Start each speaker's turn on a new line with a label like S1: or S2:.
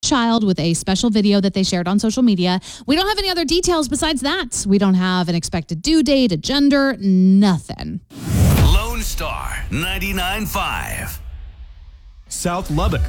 S1: child with a special video that they shared on social media. We don't have any other details besides that. We don't have an expected due date, a gender, nothing.
S2: Lone Star 99.5.
S3: South Lubbock.